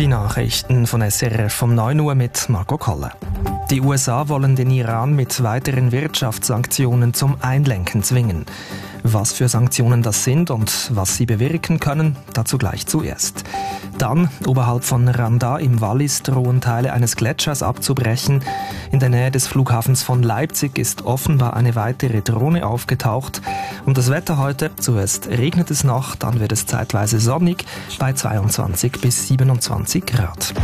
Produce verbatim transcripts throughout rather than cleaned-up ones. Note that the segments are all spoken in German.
Die Nachrichten von S R F um neun Uhr mit Marco Koller. Die U S A wollen den Iran mit weiteren Wirtschaftssanktionen zum Einlenken zwingen. Was für Sanktionen das sind und was sie bewirken können, dazu gleich zuerst. Dann, oberhalb von Randa im Wallis drohen Teile eines Gletschers abzubrechen. In der Nähe des Flughafens von Leipzig ist offenbar eine weitere Drohne aufgetaucht. Und das Wetter heute, zuerst regnet es noch, dann wird es zeitweise sonnig bei zweiundzwanzig bis siebenundzwanzig Grad.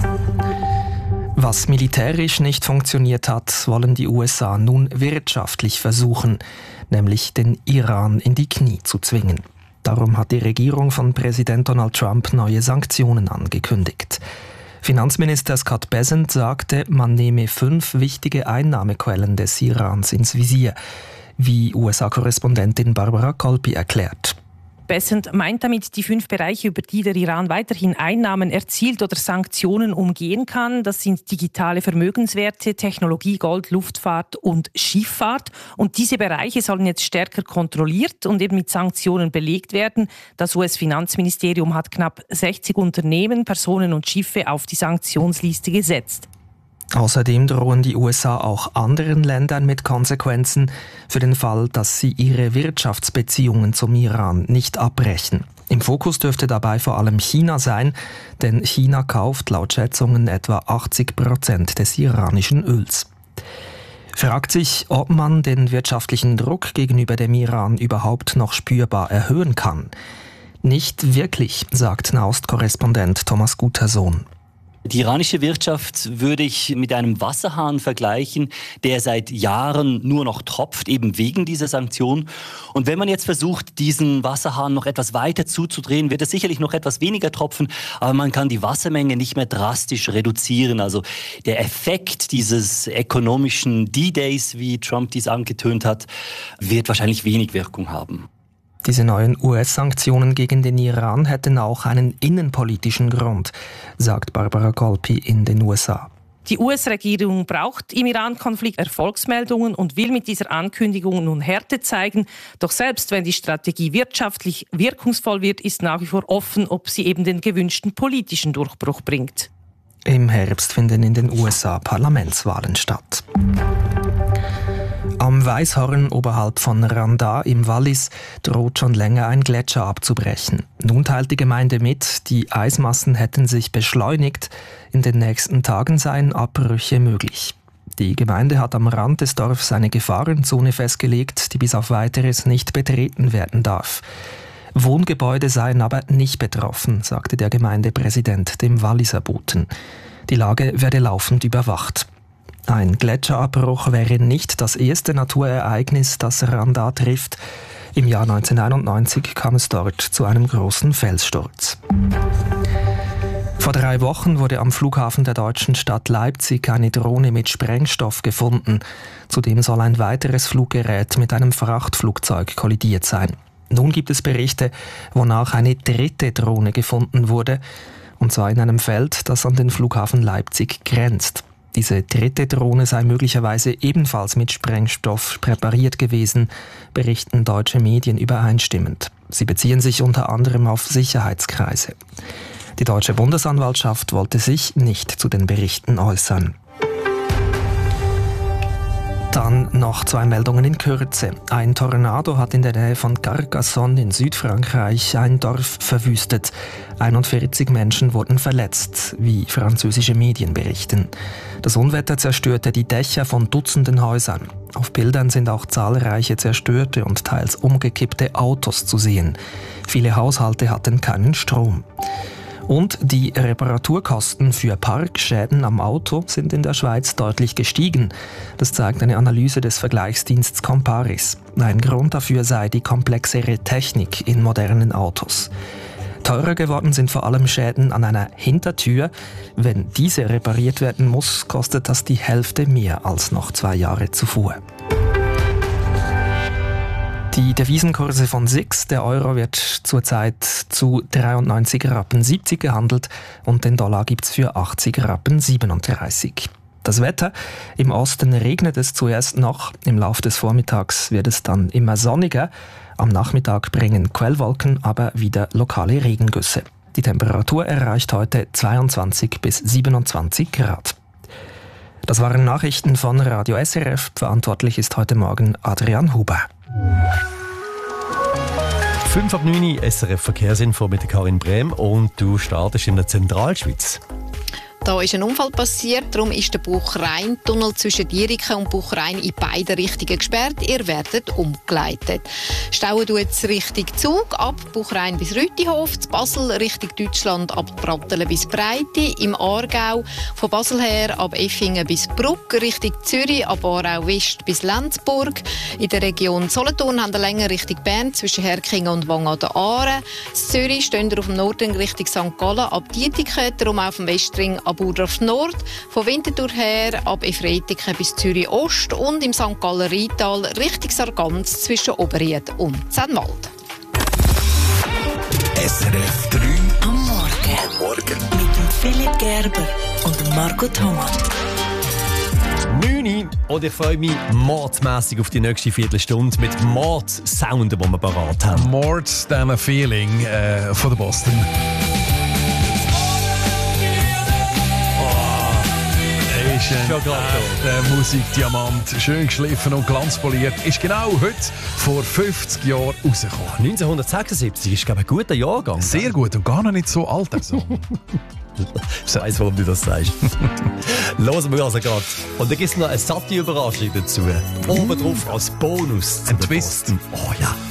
Was militärisch nicht funktioniert hat, wollen die U S A nun wirtschaftlich versuchen, nämlich den Iran in die Knie zu zwingen. Darum hat die Regierung von Präsident Donald Trump neue Sanktionen angekündigt. Finanzminister Scott Bessent sagte, man nehme fünf wichtige Einnahmequellen des Irans ins Visier, wie U S A-Korrespondentin Barbara Colpi erklärt. Bessent meint damit die fünf Bereiche, über die der Iran weiterhin Einnahmen erzielt oder Sanktionen umgehen kann. Das sind digitale Vermögenswerte, Technologie, Gold, Luftfahrt und Schifffahrt. Und diese Bereiche sollen jetzt stärker kontrolliert und eben mit Sanktionen belegt werden. Das U S-Finanzministerium hat knapp sechzig Unternehmen, Personen und Schiffe auf die Sanktionsliste gesetzt. Außerdem drohen die U S A auch anderen Ländern mit Konsequenzen für den Fall, dass sie ihre Wirtschaftsbeziehungen zum Iran nicht abbrechen. Im Fokus dürfte dabei vor allem China sein, denn China kauft laut Schätzungen etwa achtzig Prozent des iranischen Öls. Fragt sich, ob man den wirtschaftlichen Druck gegenüber dem Iran überhaupt noch spürbar erhöhen kann. Nicht wirklich, sagt Nahost-Korrespondent Thomas Gutersohn. Die iranische Wirtschaft würde ich mit einem Wasserhahn vergleichen, der seit Jahren nur noch tropft, eben wegen dieser Sanktionen. Und wenn man jetzt versucht, diesen Wasserhahn noch etwas weiter zuzudrehen, wird es sicherlich noch etwas weniger tropfen, aber man kann die Wassermenge nicht mehr drastisch reduzieren. Also der Effekt dieses ökonomischen D-Days, wie Trump dies angetönt hat, wird wahrscheinlich wenig Wirkung haben. Diese neuen U S-Sanktionen gegen den Iran hätten auch einen innenpolitischen Grund, sagt Barbara Colpi in den U S A. Die U S-Regierung braucht im Iran-Konflikt Erfolgsmeldungen und will mit dieser Ankündigung nun Härte zeigen. Doch selbst wenn die Strategie wirtschaftlich wirkungsvoll wird, ist nach wie vor offen, ob sie eben den gewünschten politischen Durchbruch bringt. Im Herbst finden in den U S A Parlamentswahlen statt. Am Weißhorn oberhalb von Randa im Wallis droht schon länger ein Gletscher abzubrechen. Nun teilt die Gemeinde mit, die Eismassen hätten sich beschleunigt. In den nächsten Tagen seien Abbrüche möglich. Die Gemeinde hat am Rand des Dorfs eine Gefahrenzone festgelegt, die bis auf Weiteres nicht betreten werden darf. Wohngebäude seien aber nicht betroffen, sagte der Gemeindepräsident dem Walliser Boten. Die Lage werde laufend überwacht. Ein Gletscherabbruch wäre nicht das erste Naturereignis, das Randa trifft. Im Jahr neunzehnhunderteinundneunzig kam es dort zu einem großen Felssturz. Vor drei Wochen wurde am Flughafen der deutschen Stadt Leipzig eine Drohne mit Sprengstoff gefunden. Zudem soll ein weiteres Fluggerät mit einem Frachtflugzeug kollidiert sein. Nun gibt es Berichte, wonach eine dritte Drohne gefunden wurde, und zwar in einem Feld, das an den Flughafen Leipzig grenzt. Diese dritte Drohne sei möglicherweise ebenfalls mit Sprengstoff präpariert gewesen, berichten deutsche Medien übereinstimmend. Sie beziehen sich unter anderem auf Sicherheitskreise. Die deutsche Bundesanwaltschaft wollte sich nicht zu den Berichten äußern. Dann noch zwei Meldungen in Kürze. Ein Tornado hat in der Nähe von Carcassonne in Südfrankreich ein Dorf verwüstet. einundvierzig Menschen wurden verletzt, wie französische Medien berichten. Das Unwetter zerstörte die Dächer von Dutzenden Häusern. Auf Bildern sind auch zahlreiche zerstörte und teils umgekippte Autos zu sehen. Viele Haushalte hatten keinen Strom. Und die Reparaturkosten für Parkschäden am Auto sind in der Schweiz deutlich gestiegen. Das zeigt eine Analyse des Vergleichsdienstes Comparis. Ein Grund dafür sei die komplexere Technik in modernen Autos. Teurer geworden sind vor allem Schäden an einer Hintertür. Wenn diese repariert werden muss, kostet das die Hälfte mehr als noch zwei Jahre zuvor. Die Devisenkurse von S I X, der Euro wird zurzeit zu dreiundneunzig Rappen siebzig gehandelt und den Dollar gibt's für achtzig Rappen siebenunddreißig. Das Wetter: im Osten regnet es zuerst noch, im Laufe des Vormittags wird es dann immer sonniger. Am Nachmittag bringen Quellwolken aber wieder lokale Regengüsse. Die Temperatur erreicht heute zweiundzwanzig bis siebenundzwanzig Grad. Das waren Nachrichten von Radio S R F. Verantwortlich ist heute Morgen Adrian Huber. fünf ab neun S R F Verkehrsinfo mit Karin Brehm und du startest in der Zentralschweiz. Da ist ein Unfall passiert, darum ist der Buch-Rhein-Tunnel zwischen Dieriken und Buch-Rhein in beide Richtungen gesperrt. Ihr werdet umgeleitet. Stauen tut es Richtung Zug, ab Buch-Rhein bis Rütihof, zu Basel Richtung Deutschland ab Brattelen bis Breite, im Aargau von Basel her ab Effingen bis Bruck, Richtung Zürich ab Aarau West bis Lenzburg. In der Region Solothurn haben wir länger Richtung Bern zwischen Herkingen und Wang an der Aare. In Zürich stehen wir auf dem Nordring Richtung Sankt Gallen ab Dietiken, darum auf dem Westring ab Burdorf Nord, von Winterthur her ab Efretiken bis Zürich Ost und im Sankt Galler Rheintal Richtung Sargans zwischen Oberried und Zennwald. S R F drei am Morgen. Am Morgen. Mit dem Philipp Gerber und Marco Thomas. neun Uhr und ich freue mich mordsmässig auf die nächste Viertelstunde mit Mord-Sound, die wir parat haben. More than a feeling äh, von der Boston. Ist ein echter Musikdiamant, schön geschliffen und glanzpoliert, ist genau heute vor fünfzig Jahren rausgekommen. neunzehnhundertsechsundsiebzig ist, glaube ich, ein guter Jahrgang. Sehr gut und gar noch nicht so alt. Also. Ich weiss, warum du das sagst. Hören wir also gerade. Und dann gibt es noch eine satte Überraschung dazu. Oben drauf als Bonus. Ein Twist. Oh ja.